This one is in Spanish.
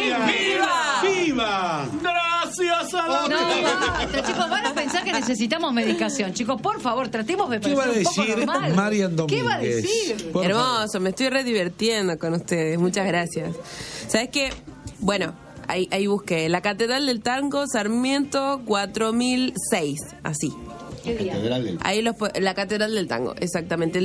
¡Viva! ¡Viva! ¡Gracias a la No, basta, chicos, van a pensar que necesitamos medicación. Chicos, por favor, tratemos de ¿Qué va a parecer un poco decir normal. Marian Domínguez? ¿Qué va a decir? Por Hermoso, favor. me estoy re divirtiendo con ustedes. Muchas gracias. ¿Sabes qué? Bueno, ahí busqué. La Catedral del Tango, Sarmiento 4006. Así. ¿Qué día? Ahí la Catedral del Tango, exactamente.